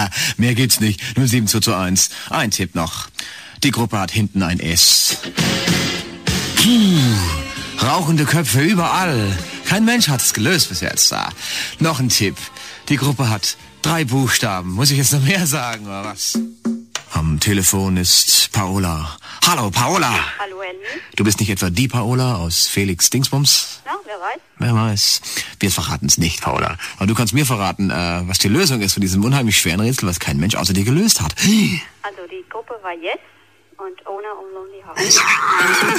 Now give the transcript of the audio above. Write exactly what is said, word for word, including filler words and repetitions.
Mehr gibt's nicht. Nur sieben zu eins. Ein Tipp noch. Die Gruppe hat hinten ein S. Puh, rauchende Köpfe überall. Kein Mensch hat es gelöst bis jetzt. Ah, noch ein Tipp. Die Gruppe hat drei Buchstaben. Muss ich jetzt noch mehr sagen, oder was? Am Telefon ist Paola. Hallo, Paola. Hallo, Andy. Du bist nicht etwa die Paola aus Felix Dingsbums? Ja, wer weiß. Wer weiß. Wir verraten es nicht, Paola. Aber du kannst mir verraten, äh, was die Lösung ist für diesem unheimlich schweren Rätsel, was kein Mensch außer dir gelöst hat. Also die Gruppe war Yes und Owner of Lonely Hearts.